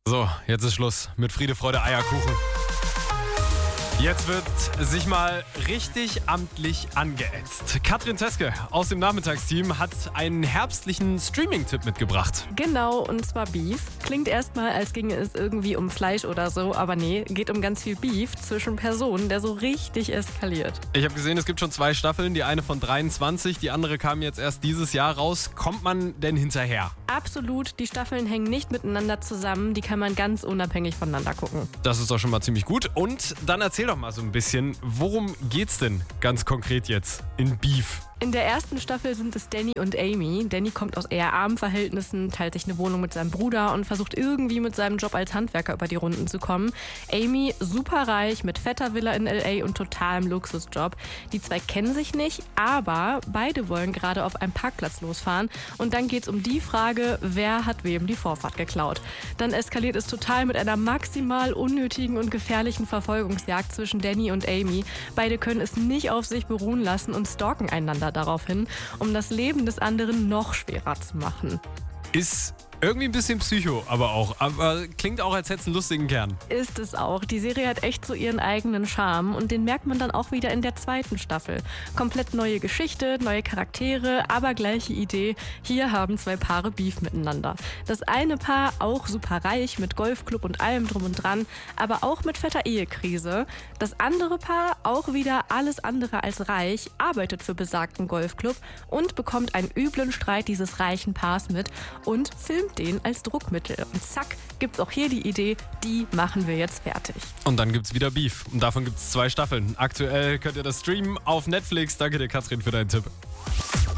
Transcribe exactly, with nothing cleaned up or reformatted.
So, jetzt ist Schluss mit Friede, Freude, Eierkuchen. Jetzt wird sich mal richtig amtlich angeätzt. Katrin Teske aus dem Nachmittagsteam hat einen herbstlichen Streaming-Tipp mitgebracht. Genau, und zwar Beef. Klingt erstmal, als ginge es irgendwie um Fleisch oder so, aber nee, geht um ganz viel Beef zwischen Personen, der so richtig eskaliert. Ich habe gesehen, es gibt schon zwei Staffeln, die eine von dreiundzwanzig, die andere kam jetzt erst dieses Jahr raus. Kommt man denn hinterher? Absolut, die Staffeln hängen nicht miteinander zusammen, die kann man ganz unabhängig voneinander gucken. Das ist doch schon mal ziemlich gut. Und dann erzähl doch mal so ein bisschen, worum geht's denn ganz konkret jetzt in Beef? In der ersten Staffel sind es Danny und Amy. Danny kommt aus eher armen Verhältnissen, teilt sich eine Wohnung mit seinem Bruder und versucht irgendwie mit seinem Job als Handwerker über die Runden zu kommen. Amy, superreich, mit fetter Villa in L A und totalem Luxusjob. Die zwei kennen sich nicht, aber beide wollen gerade auf einem Parkplatz losfahren. Und dann geht's um die Frage, wer hat wem die Vorfahrt geklaut. Dann eskaliert es total mit einer maximal unnötigen und gefährlichen Verfolgungsjagd zwischen Danny und Amy. Beide können es nicht auf sich beruhen lassen und stalken einander darauf hin, um das Leben des anderen noch schwerer zu machen. Ist irgendwie ein bisschen Psycho, aber auch. Aber klingt auch, als hätte es einen lustigen Kern. Ist es auch. Die Serie hat echt so ihren eigenen Charme und den merkt man dann auch wieder in der zweiten Staffel. Komplett neue Geschichte, neue Charaktere, aber gleiche Idee. Hier haben zwei Paare Beef miteinander. Das eine Paar auch super reich mit Golfclub und allem drum und dran, aber auch mit fetter Ehekrise. Das andere Paar auch wieder alles andere als reich, arbeitet für besagten Golfclub und bekommt einen üblen Streit dieses reichen Paars mit und filmt den als Druckmittel. Und zack, gibt's auch hier die Idee, die machen wir jetzt fertig. Und dann gibt's wieder Beef. Und davon gibt's zwei Staffeln. Aktuell könnt ihr das streamen auf Netflix. Danke dir, Katrin, für deinen Tipp.